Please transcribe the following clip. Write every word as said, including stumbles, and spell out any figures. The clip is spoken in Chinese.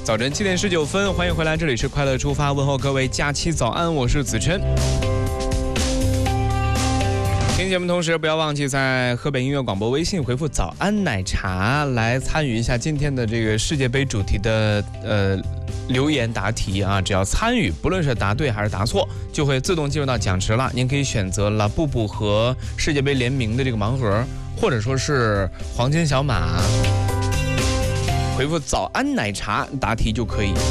早晨七点十九分，欢迎回来，这里是快乐出发，问候各位假期早安，我是子琛。听节目同时，不要忘记在河北音乐广播微信回复“早安奶茶”来参与一下今天的这个世界杯主题的呃留言答题啊！只要参与，不论是答对还是答错，就会自动进入到奖池了。您可以选择了布布和世界杯联名的这个盲盒，或者说是黄金小马。回复“早安奶茶”答题就可以。